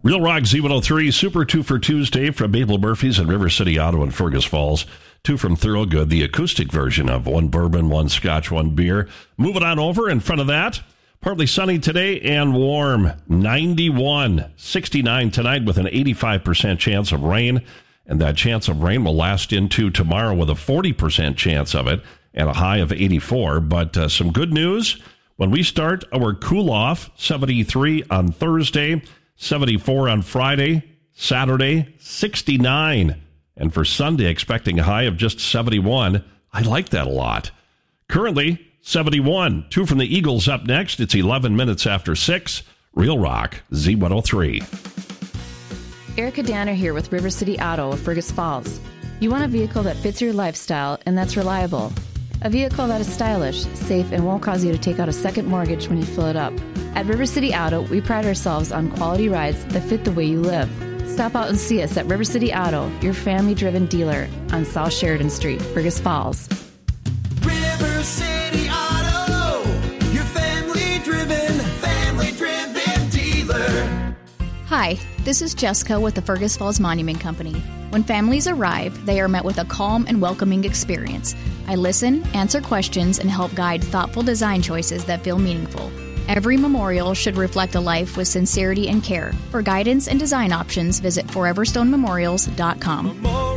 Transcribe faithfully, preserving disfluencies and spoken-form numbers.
Real Rock Z one oh three, Super two for Tuesday from Mabel Murphy's and River City Auto in Fergus Falls. Two from Thorogood, the acoustic version of one bourbon, one scotch, one beer. Moving on over in front of that, partly sunny today and warm. ninety-one, sixty-nine tonight with an eighty-five percent chance of rain. And that chance of rain will last into tomorrow with a forty percent chance of it and a high of eighty-four. But uh, some good news. When we start our cool-off, seventy-three on Thursday, seventy-four on Friday, Saturday, sixty-nine. And for Sunday, expecting a high of just seventy-one. I like that a lot. Currently, seventy-one. Two from the Eagles up next. It's eleven minutes after six. Real Rock, Z one oh three. Erica Danner here with River City Auto of Fergus Falls. You want a vehicle that fits your lifestyle and that's reliable. A vehicle that is stylish, safe, and won't cause you to take out a second mortgage when you fill it up. At River City Auto, we pride ourselves on quality rides that fit the way you live. Stop out and see us at River City Auto, your family-driven dealer on South Sheridan Street, Fergus Falls. River City Auto, your family-driven, family-driven dealer. Hi, this is Jessica with the Fergus Falls Monument Company. When families arrive, they are met with a calm and welcoming experience. I listen, answer questions, and help guide thoughtful design choices that feel meaningful. Every memorial should reflect a life with sincerity and care. For guidance and design options, visit forever stone memorials dot com.